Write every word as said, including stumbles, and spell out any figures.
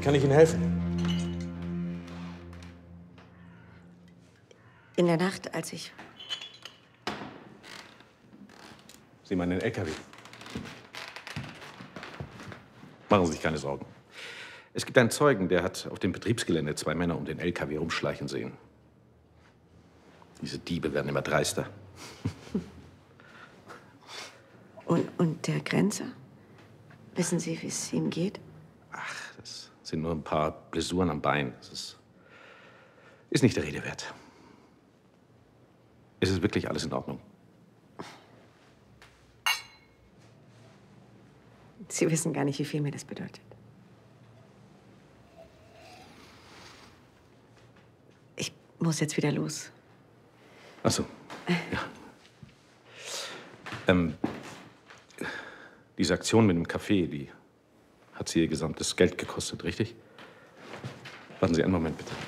kann ich Ihnen helfen? In der Nacht, als ich... Sie meinen den L K W? Machen Sie sich keine Sorgen. Es gibt einen Zeugen, der hat auf dem Betriebsgelände zwei Männer um den L K W rumschleichen sehen. Diese Diebe werden immer dreister. Und, und der Grenzer? Wissen Sie, wie es ihm geht? Ach, das sind nur ein paar Blessuren am Bein. Das ist, ist nicht der Rede wert. Es ist wirklich alles in Ordnung. Sie wissen gar nicht, wie viel mir das bedeutet. Ich muss jetzt wieder los. Ach so. Ja. Ähm, diese Aktion mit dem Café, die hat Sie Ihr gesamtes Geld gekostet, richtig? Warten Sie einen Moment, bitte.